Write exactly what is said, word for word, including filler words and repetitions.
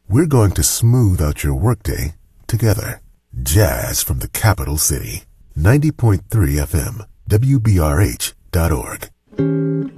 We're going to smooth out your workday together. Jazz from the capital city. ninety point three F M, W B R H dot org.